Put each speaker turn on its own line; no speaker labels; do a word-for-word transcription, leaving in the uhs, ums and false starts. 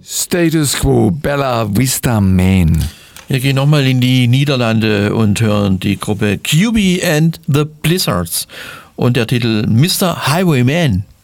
Status Quo, Bella Vista, Man.
Wir gehen nochmal in die Niederlande und hören die Gruppe Q B and the Blizzards und der Titel Mister Highwayman.